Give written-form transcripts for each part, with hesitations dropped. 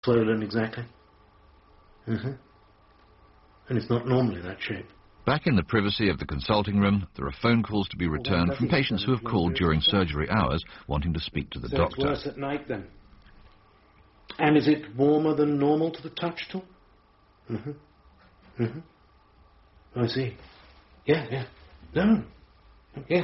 swollen exactly? And it's not normally that shape. Back in the privacy of the consulting room, there are phone calls to be returned from patients who have called during surgery hours wanting to speak to the doctor. So it's worse at night then? And is it warmer than normal to the touch tool? I see. Yeah. No. Yeah.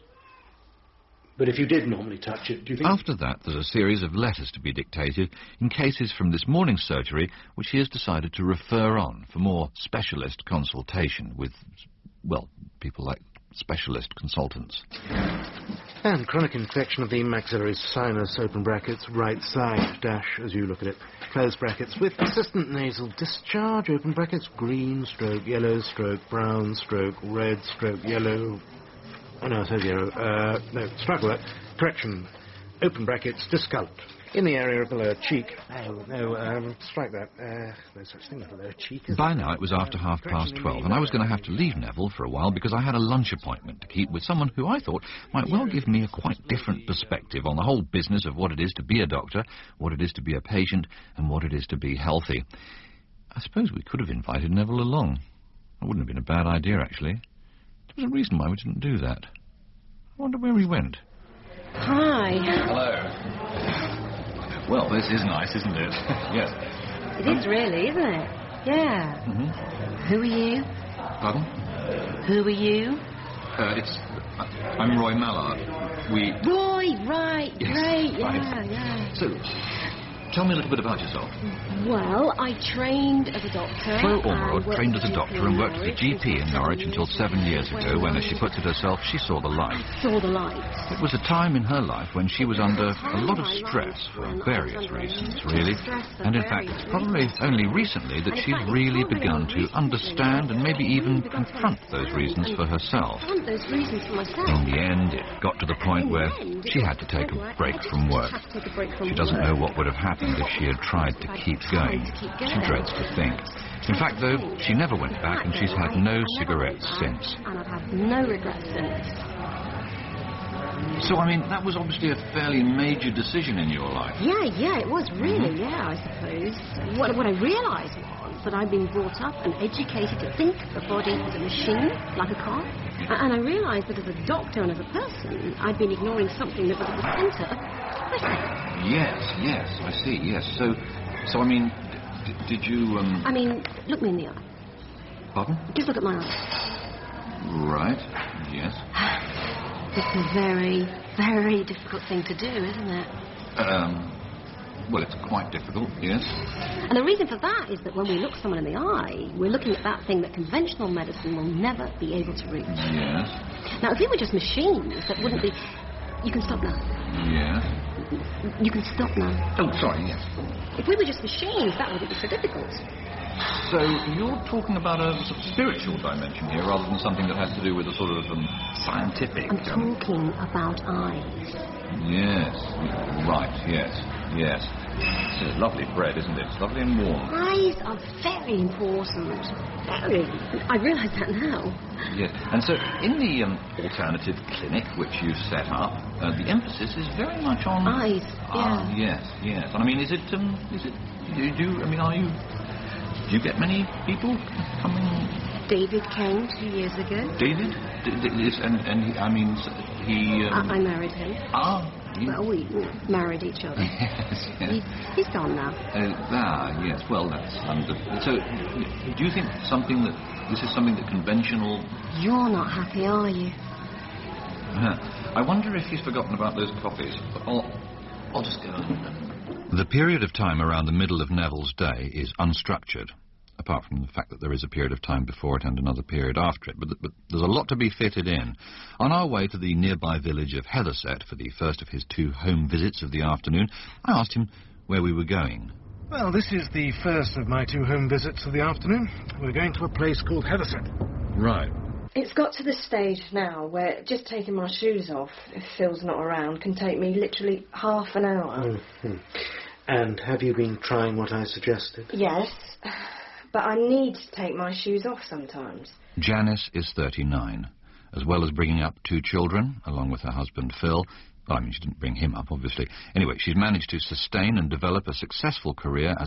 But if you did normally touch it, do you think... After that, there's a series of letters to be dictated in cases from this morning's surgery which he has decided to refer on for more specialist consultation with, well, people like specialist consultants. And chronic infection of the maxillary sinus, open brackets, right side, dash, as you look at it, close brackets, with persistent nasal discharge, open brackets, green, stroke, yellow, stroke, brown, stroke, red, stroke, yellow... Oh, no, it says yellow. No, struggle that. Correction. Open brackets, discolored. In the area of the lower cheek. No, strike that. No such thing as a lower cheek. By now it was after 12:30, and I was going to have to leave Neville for a while because I had a lunch appointment to keep with someone who I thought might well give me a quite different perspective on the whole business of what it is to be a doctor, what it is to be a patient, and what it is to be healthy. I suppose we could have invited Neville along. It wouldn't have been a bad idea, actually. There's a reason why we didn't do that. I wonder where he went. Hi. Hello. Well, this is nice, isn't it? Yes. It is really, isn't it? Yeah. Who are you? Pardon? Who are you? I'm Roy Mallard. Roy, right, yes, great, right. Yeah. So, tell me a little bit about yourself. Well, I trained as a doctor. Flo Ormerod trained as a doctor and worked as a GP in Norwich until 7 years ago when, as she puts it herself, she saw the light. Saw the light. It was a time in her life when she was under a lot of stress for various reasons, really. And in fact, it's probably only recently that she's really begun to understand and maybe even confront those reasons for herself. In the end, it got to the point where she had to take a break from work. She doesn't know what would have happened if she had tried to keep going. She dreads to think. In fact, though, she never went back and she's had no cigarettes since. And I've had no regrets since. So, I mean, that was obviously a fairly major decision in your life. Yeah, it was really, I suppose. What I realised was that I'd been brought up and educated to think the body as a machine, like a car. And I realised that as a doctor and as a person, I'd been ignoring something that was at the centre of everything. Yes, I see, yes. So I mean, did you, I mean, look me in the eye. Pardon? Just look at my eyes. Right, yes. It's a very, very difficult thing to do, isn't it? Well, it's quite difficult, yes. And the reason for that is that when we look someone in the eye, we're looking at that thing that conventional medicine will never be able to reach. Yes. Now, if we were just machines, that wouldn't be... You can stop now. Yes. You can stop now. Oh, sorry, yes. If we were just machines, that wouldn't be so difficult. So you're talking about a sort of spiritual dimension here, rather than something that has to do with a sort of scientific... I'm talking about eyes. Yes. Right, yes. It's a lovely bread, isn't it? It's lovely and warm. Eyes are very important. Very. I realise that now. Yes. And so, in the alternative clinic which you've set up, the emphasis is very much on... Eyes, yes. And I mean, is it, do you get many people coming? David came 2 years ago. David? I married him. Well, we married each other. Yes. He's gone now. Yes. Well, that's so. Do you think this is something that conventional? You're not happy, are you? I wonder if he's forgotten about those coffees. I'll just go. The period of time around the middle of Neville's day is unstructured, apart from the fact that there is a period of time before it and another period after it. But there's a lot to be fitted in. On our way to the nearby village of Heatherset for the first of his 2 home visits of the afternoon, I asked him where we were going. Well, this is the first of my 2 home visits of the afternoon. We're going to a place called Heatherset. Right. It's got to the stage now where just taking my shoes off, if Phil's not around, can take me literally half an hour. And have you been trying what I suggested? Yes, but I need to take my shoes off sometimes. Janice is 39. As well as bringing up 2 children, along with her husband Phil, Well, I mean, she didn't bring him up, obviously. Anyway, she's managed to sustain and develop a successful career as